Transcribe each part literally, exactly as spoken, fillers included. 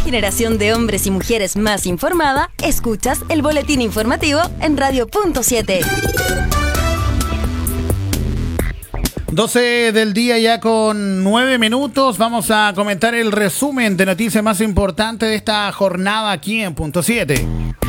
generación de hombres y mujeres más informada, escuchas el boletín informativo en Radio Punto siete. doce del día ya con nueve minutos. Vamos a comentar el resumen de noticias más importantes de esta jornada aquí en Punto siete.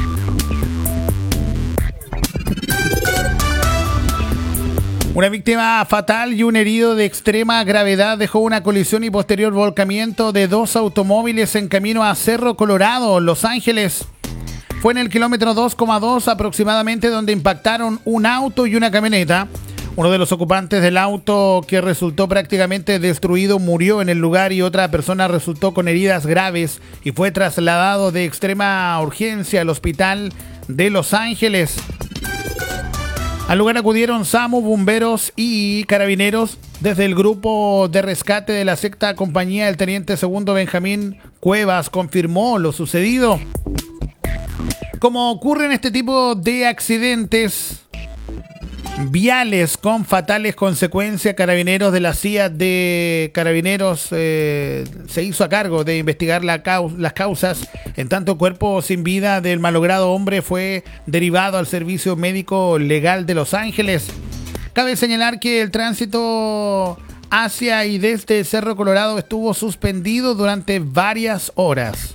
Una víctima fatal y un herido de extrema gravedad dejó una colisión y posterior volcamiento de dos automóviles en camino a Cerro Colorado, Los Ángeles. Fue en el kilómetro dos coma dos aproximadamente donde impactaron un auto y una camioneta. Uno de los ocupantes del auto, que resultó prácticamente destruido, murió en el lugar y otra persona resultó con heridas graves y fue trasladado de extrema urgencia al hospital de Los Ángeles. Al lugar acudieron SAMU, bomberos y carabineros. Desde el grupo de rescate de la sexta compañía, el teniente segundo Benjamín Cuevas confirmó lo sucedido. Como ocurre en este tipo de accidentes viales con fatales consecuencias, Carabineros de la C I A de Carabineros eh, se hizo a cargo de investigar la cau- las causas. En tanto, cuerpo sin vida del malogrado hombre fue derivado al Servicio Médico Legal de Los Ángeles. Cabe señalar que el tránsito hacia y desde Cerro Colorado estuvo suspendido durante varias horas.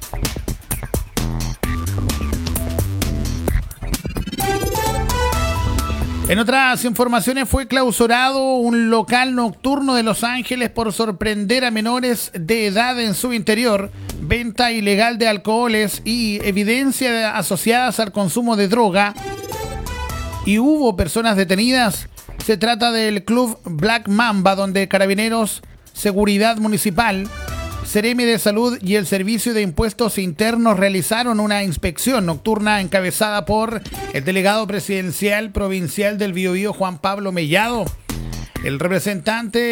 En otras informaciones, fue clausurado un local nocturno de Los Ángeles por sorprender a menores de edad en su interior, venta ilegal de alcoholes y evidencias asociadas al consumo de droga. Y hubo personas detenidas. Se trata del Club Black Mamba, donde Carabineros, Seguridad Municipal, Seremi de Salud y el Servicio de Impuestos Internos realizaron una inspección nocturna encabezada por el delegado presidencial provincial del Biobío, Juan Pablo Mellado. El representante